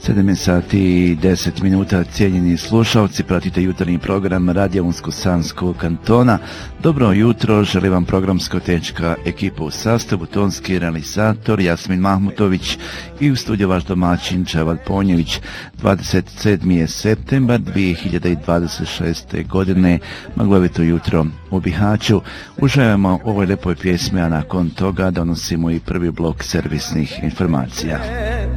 7 sati i 10 minuta, cijenjeni slušalci, pratite jutarnji program Radija Unsko-Sanskog kantona. Dobro jutro, želim vam programsko-tehnička ekipa u sastavu, tonski realizator Jasmin Mahmutović i u studiju vaš domaćin Čevad Ponjević. 27. je septembar 2026. godine, maglovito jutro u Bihaću. Uživamo u ovoj lepoj pjesmi, a nakon toga donosimo i prvi blok servisnih informacija.